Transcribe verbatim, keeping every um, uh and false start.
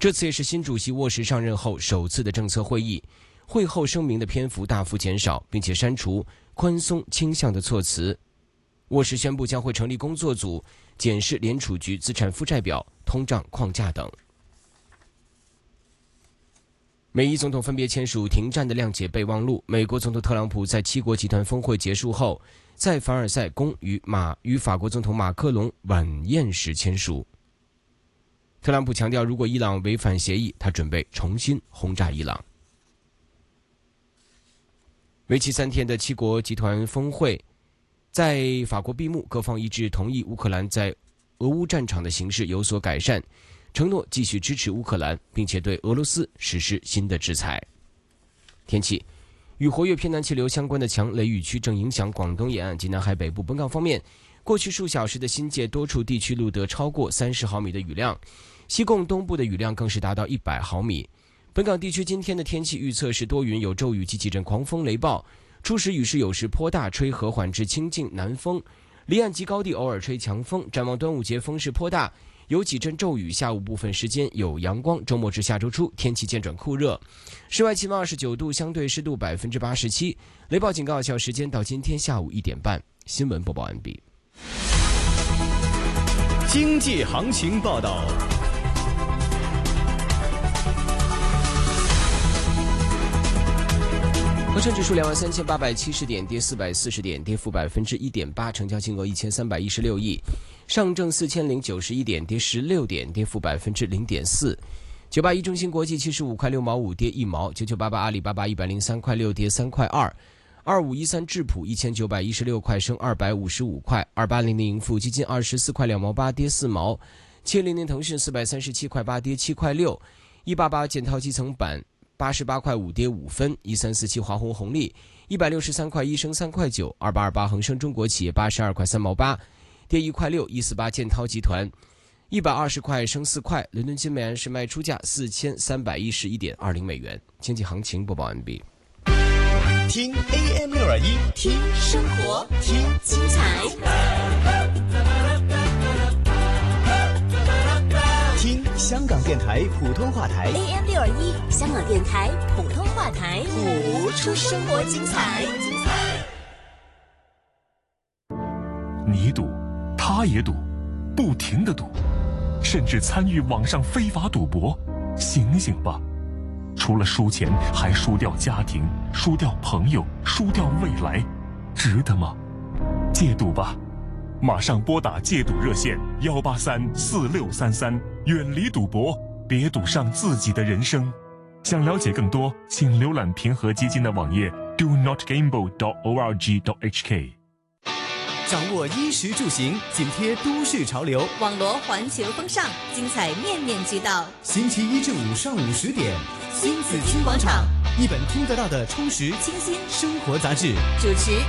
这次也是新主席沃什上任后首次的政策会议。会后声明的篇幅大幅减少，并且删除宽松倾向的措辞。沃什宣布将会成立工作组，检视联储局资产负债表、通胀框架等。美伊总统分别签署停战的谅解备忘录。美国总统特朗普在七国集团峰会结束后，在凡尔赛宫与马与法国总统马克龙晚宴时签署。特朗普强调，如果伊朗违反协议，他准备重新轰炸伊朗。为期三天的七国集团峰会在法国闭幕，各方一致同意乌克兰在俄乌战场的形势有所改善，承诺继续支持乌克兰，并且对俄罗斯实施新的制裁。天气，与活跃偏南气流相关的强雷雨区正影响广东沿岸及南海北部。本港方面，过去数小时的新界多处地区录得超过三十毫米的雨量，西贡东部的雨量更是达到一百毫米。本港地区今天的天气预测是多云有骤雨及几阵狂风雷暴，初时雨势有时颇大，吹和缓至清劲南风，离岸及高地偶尔吹强风。展望端午节风势颇大，有几阵骤雨，下午部分时间有阳光。周末至下周初天气渐转酷热，室外气温二十九度，相对湿度百分之八十七。雷暴警告有效时间到今天下午一点半。新闻播报完毕。 经济行情报道。 恒生指数两万三千八百七十点，跌四百四十点，跌幅百分之一点八，成交金额一千三百一十六亿。上证四千零九十一点，跌十六点，跌幅百分之零点四。九八一中芯国际七十五块六毛五，跌一毛。九九八八阿里巴巴一百零三块六，跌三块二。二五一三智普一千九百一十六块，升二百五十五块。二八零零盈富基金二十四块两毛八，跌四毛。七零零腾讯四百三十七块八，跌七块六。一八八建滔基层板八十八块五，跌五分。一三四七华虹红利一百六十三块一，升三块九。二八二八恒生中国企业八十二块三毛八，跌一块六。一四八建滔集团一百二十块，升四块。伦敦金美元是卖出价四千三百一十一点二零美元。经济行情播报完毕。 听 A M 六二一， 听生活，听精彩， 听香港电台普通话台 A M 六二一，香港电台普通话台，谱出生活精彩。 你赌，他也赌，不停地赌，甚至参与网上非法赌博。醒醒吧！除了输钱，还输掉家庭，输掉朋友，输掉未来，值得吗？戒赌吧！马上拨打戒赌热线幺八三四六三三，远离赌博，别赌上自己的人生。想了解更多，请浏览平和基金的网页 do not gamble dot org dot h k。 掌握衣食住行，紧贴都市潮流， 网罗环球风尚，精彩面面俱到。 星期一至五上午十点， 新紫金广场， 一本听得到的充实清新生活杂志， 主持